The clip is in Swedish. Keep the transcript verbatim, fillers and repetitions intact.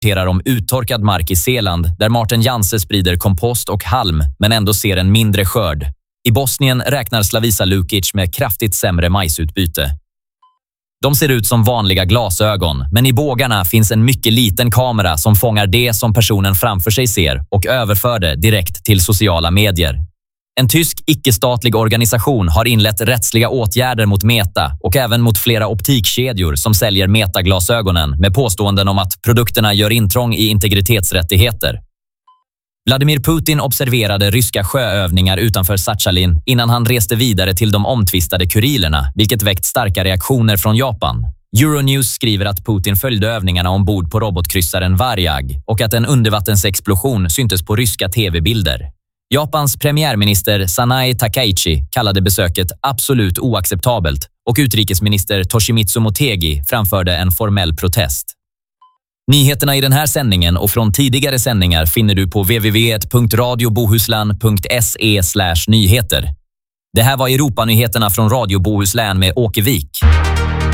rapporterar om uttorkad mark i Zeeland där Martin Janse sprider kompost och halm men ändå ser en mindre skörd. I Bosnien räknar Slavisa Lukic med kraftigt sämre majsutbyte. De ser ut som vanliga glasögon, men i bågarna finns en mycket liten kamera som fångar det som personen framför sig ser och överför det direkt till sociala medier. En tysk icke-statlig organisation har inlett rättsliga åtgärder mot Meta och även mot flera optikkedjor som säljer Meta-glasögonen med påståenden om att produkterna gör intrång i integritetsrättigheter. Vladimir Putin observerade ryska sjöövningar utanför Sachalin innan han reste vidare till de omtvistade Kurilerna, vilket väckt starka reaktioner från Japan. Euronews skriver att Putin följde övningarna ombord på robotkryssaren Varyag och att en undervattensexplosion syntes på ryska tv-bilder. Japans premiärminister Sanae Takaichi kallade besöket absolut oacceptabelt och utrikesminister Toshimitsu Motegi framförde en formell protest. Nyheterna i den här sändningen och från tidigare sändningar finner du på w w w punkt radio bohuslän punkt se slash nyheter. Det här var Europanyheterna från Radio Bohuslän med Åke Wik.